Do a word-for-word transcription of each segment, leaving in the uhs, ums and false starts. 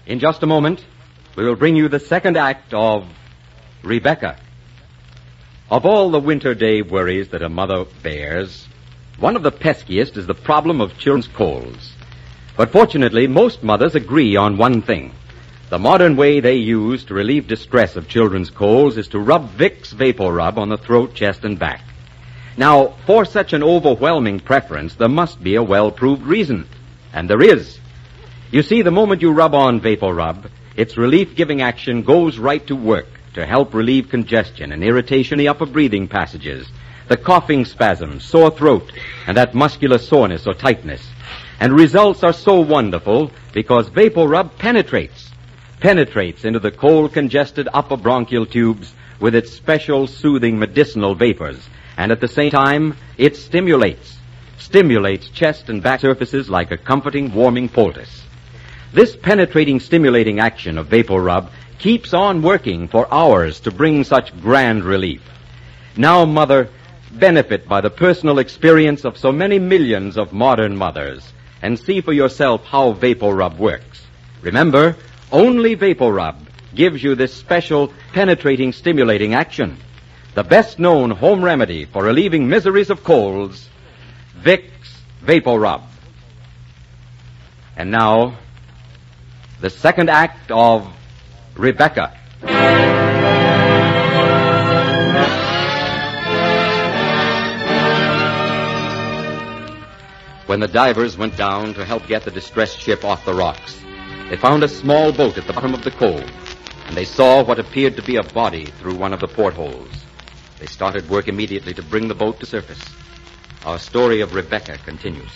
In just a moment, we will bring you the second act of Rebecca. Of all the winter day worries that a mother bears, one of the peskiest is the problem of children's colds. But fortunately, most mothers agree on one thing. The modern way they use to relieve distress of children's colds is to rub Vicks Vapor Rub on the throat, chest, and back. Now, for such an overwhelming preference, there must be a well-proved reason. And there is. You see, the moment you rub on Vapor Rub, its relief-giving action goes right to work to help relieve congestion and irritation in the upper breathing passages, the coughing spasms, sore throat, and that muscular soreness or tightness. And results are so wonderful because Vapor Rub penetrates, penetrates into the cold, congested upper bronchial tubes with its special soothing medicinal vapors. And at the same time, it stimulates, stimulates chest and back surfaces like a comforting, warming poultice. This penetrating, stimulating action of Vapor Rub keeps on working for hours to bring such grand relief. Now, Mother, benefit by the personal experience of so many millions of modern mothers and see for yourself how Vapor Rub works. Remember, only Vapor Rub gives you this special penetrating, stimulating action. The best-known home remedy for relieving miseries of colds, Vicks Vapor Rub. And now, the second act of Rebecca. When the divers went down to help get the distressed ship off the rocks, they found a small boat at the bottom of the cove, and they saw what appeared to be a body through one of the portholes. They started work immediately to bring the boat to surface. Our story of Rebecca continues.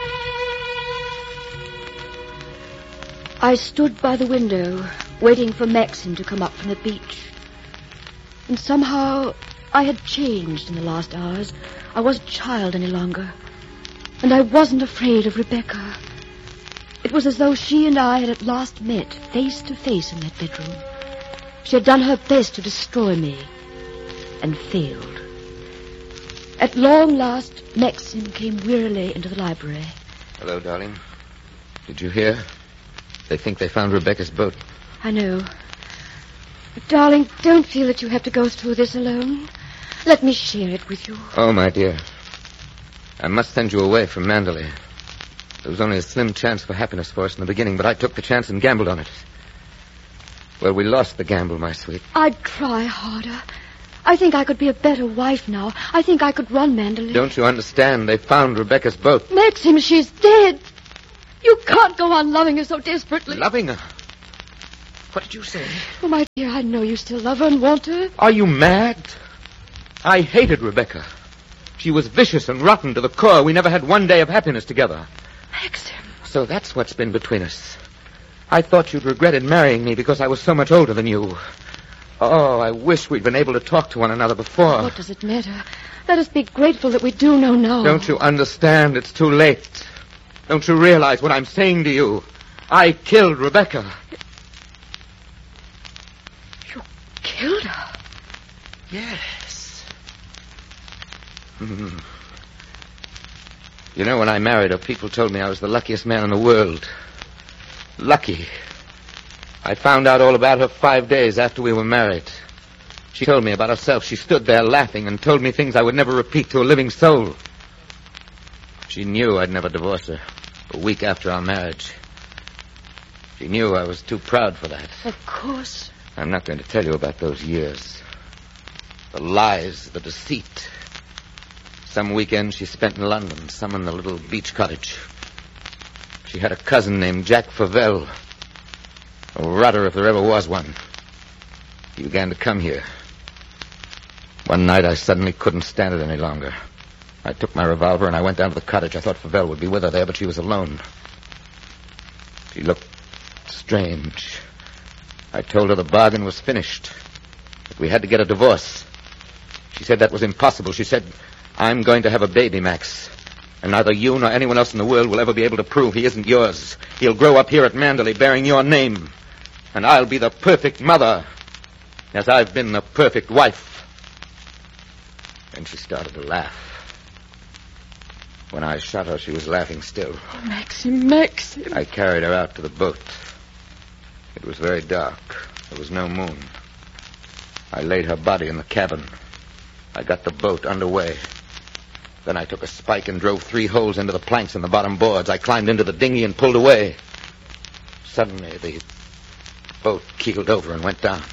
I stood by the window, waiting for Maxim to come up from the beach. And somehow I had changed in the last hours. I wasn't a child any longer. And I wasn't afraid of Rebecca. It was as though she and I had at last met, face to face in that bedroom. She had done her best to destroy me, and failed. At long last, Maxim came wearily into the library. Hello, darling. Did you hear? They think they found Rebecca's boat. I know. But, darling, don't feel that you have to go through this alone. Let me share it with you. Oh, my dear. I must send you away from Mandalay. There was only a slim chance for happiness for us in the beginning, but I took the chance and gambled on it. Well, we lost the gamble, my sweet. I'd try harder. I think I could be a better wife now. I think I could run Mandalay. Don't you understand? They found Rebecca's boat. Maxim, she's dead. You can't go on loving her so desperately. Loving her? What did you say? Oh, my dear, I know you still love her and want her. Are you mad? I hated Rebecca. She was vicious and rotten to the core. We never had one day of happiness together. Maxim. So that's what's been between us. I thought you'd regretted marrying me because I was so much older than you. Oh, I wish we'd been able to talk to one another before. What does it matter? Let us be grateful that we do know now. Don't you understand? It's too late. Don't you realize what I'm saying to you? I killed Rebecca. You killed her? Yes. Hmm. You know, when I married her, people told me I was the luckiest man in the world. Lucky. I found out all about her five days after we were married. She told me about herself. She stood there laughing and told me things I would never repeat to a living soul. She knew I'd never divorce her a week after our marriage. She knew I was too proud for that. Of course. I'm not going to tell you about those years. The lies, the deceit. Some weekends she spent in London, some in the little beach cottage. She had a cousin named Jack Favell. A rotter if there ever was one. He began to come here. One night I suddenly couldn't stand it any longer. I took my revolver and I went down to the cottage. I thought Favell would be with her there, but she was alone. She looked strange. I told her the bargain was finished, that we had to get a divorce. She said that was impossible. She said, I'm going to have a baby, Max, and neither you nor anyone else in the world will ever be able to prove he isn't yours. He'll grow up here at Mandalay bearing your name, and I'll be the perfect mother, as I've been the perfect wife. And she started to laugh. When I shot her, she was laughing still. Oh, Maxim, Maxim. I carried her out to the boat. It was very dark. There was no moon. I laid her body in the cabin. I got the boat underway. Then I took a spike and drove three holes into the planks in the bottom boards. I climbed into the dinghy and pulled away. Suddenly, the boat keeled over and went down.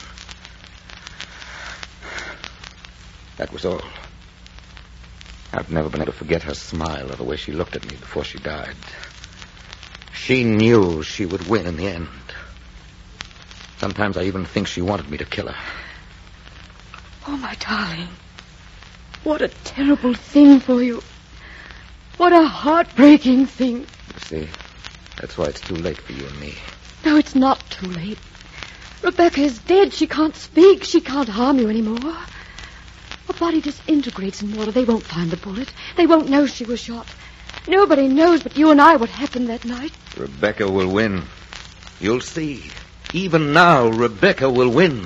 That was all. I've never been able to forget her smile or the way she looked at me before she died. She knew she would win in the end. Sometimes I even think she wanted me to kill her. Oh, my darling. What a terrible thing for you. What a heartbreaking thing. You see, that's why it's too late for you and me. No, it's not too late. Rebecca is dead. She can't speak. She can't harm you anymore. Her body disintegrates in water. They won't find the bullet. They won't know she was shot. Nobody knows but you and I what happened that night. Rebecca will win. You'll see. Even now, Rebecca will win.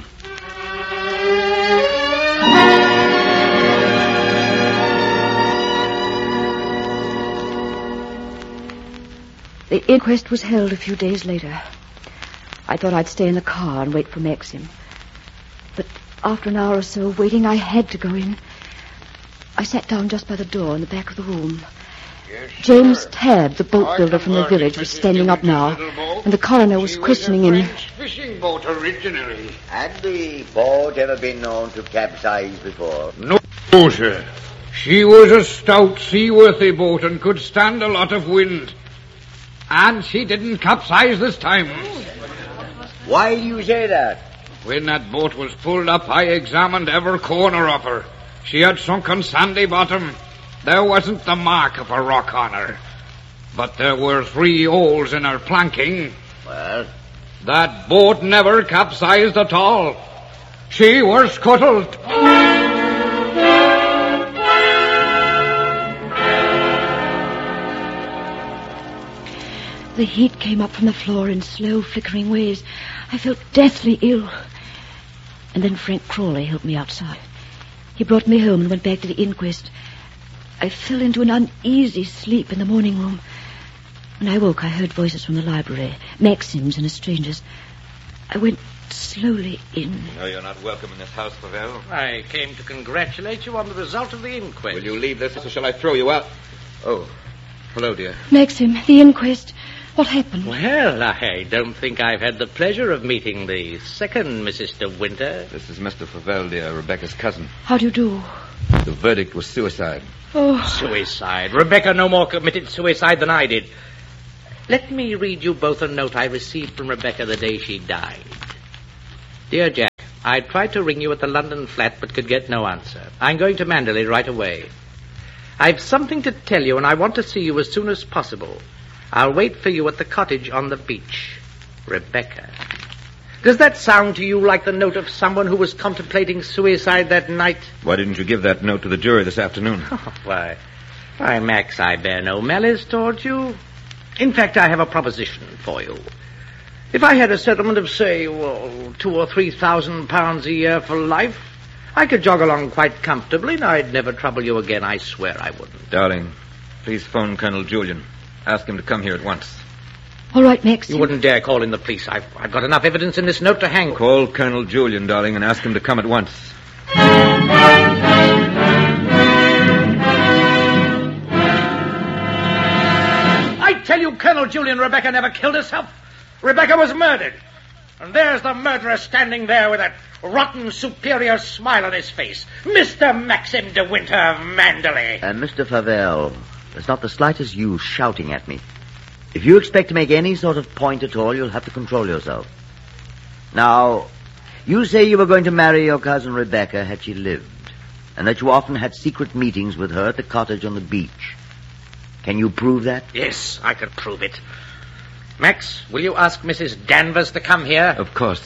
The inquest was held a few days later. I thought I'd stay in the car and wait for Maxim. But after an hour or so of waiting, I had to go in. I sat down just by the door in the back of the room. Yes, James sir. Tabb, the boat builder from the village, was standing up now, and the coroner was She questioning was a him. French fishing boat originally. Had the boat ever been known to capsize before? No, sir. She was a stout, seaworthy boat and could stand a lot of wind. And she didn't capsize this time. Why do you say that? When that boat was pulled up, I examined every corner of her. She had sunken sandy bottom. There wasn't the mark of a rock on her. But there were three holes in her planking. Well? That boat never capsized at all. She was scuttled. The heat came up from the floor in slow, flickering waves. I felt deathly ill. And then Frank Crawley helped me outside. He brought me home and went back to the inquest. I fell into an uneasy sleep in the morning room. When I woke, I heard voices from the library, Maxim's and a stranger's. I went slowly in. No, you're not welcome in this house, Pavel. I came to congratulate you on the result of the inquest. Will you leave this, or shall I throw you out? Oh, hello, dear. Maxim, the inquest. What happened? Well, I don't think I've had the pleasure of meeting the second Missus De Winter. This is Mister Pavel, dear, Rebecca's cousin. How do you do? The verdict was suicide. Oh. Suicide. Rebecca no more committed suicide than I did. Let me read you both a note I received from Rebecca the day she died. Dear Jack, I tried to ring you at the London flat but could get no answer. I'm going to Mandalay right away. I've something to tell you and I want to see you as soon as possible. I'll wait for you at the cottage on the beach. Rebecca. Does that sound to you like the note of someone who was contemplating suicide that night? Why didn't you give that note to the jury this afternoon? Oh, why, why, Max, I bear no malice towards you. In fact, I have a proposition for you. If I had a settlement of, say, well, two or three thousand pounds a year for life, I could jog along quite comfortably and I'd never trouble you again. I swear I wouldn't. Darling, please phone Colonel Julian. Ask him to come here at once. All right, Max. You wouldn't dare call in the police. I've, I've got enough evidence in this note to hang. Call Colonel Julian, darling, and ask him to come at once. I tell you, Colonel Julian, Rebecca never killed herself. Rebecca was murdered. And there's the murderer standing there with that rotten, superior smile on his face. Mister Maxim De Winter of Mandalay. Uh, Mister Favel, there's not the slightest use shouting at me. If you expect to make any sort of point at all, you'll have to control yourself. Now, you say you were going to marry your cousin Rebecca had she lived, and that you often had secret meetings with her at the cottage on the beach. Can you prove that? Yes, I could prove it. Max, will you ask Missus Danvers to come here? Of course.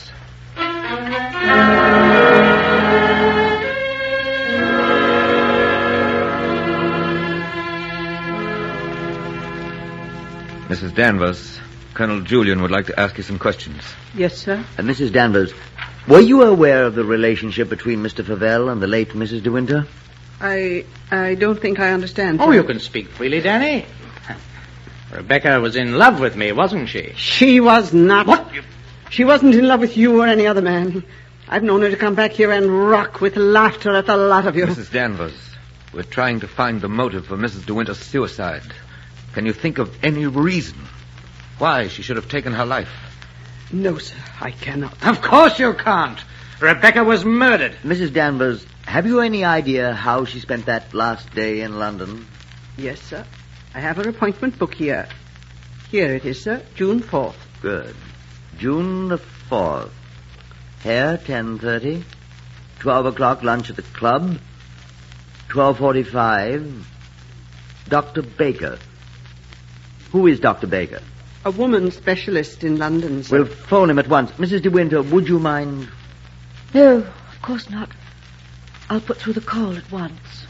Missus Danvers, Colonel Julian would like to ask you some questions. Yes, sir. Uh, Missus Danvers, were you aware of the relationship between Mister Favel and the late Missus De Winter? I I don't think I understand. Oh, sir. you can speak freely, Danny. Rebecca was in love with me, wasn't she? She was not. What? You, She wasn't in love with you or any other man. I've known her to come back here and rock with laughter at the lot of you. Missus Danvers, we're trying to find the motive for Missus De Winter's suicide. Can you think of any reason why she should have taken her life? No, sir, I cannot. Of course you can't. Rebecca was murdered. Missus Danvers, have you any idea how she spent that last day in London? Yes, sir. I have her appointment book here. Here it is, sir. June fourth. Good. June the fourth. Hair, ten thirty. twelve o'clock, lunch at the club. twelve forty-five. Doctor Baker. Who is Doctor Baker? A woman specialist in London, sir. We'll phone him at once. Missus De Winter, would you mind? No, of course not. I'll put through the call at once.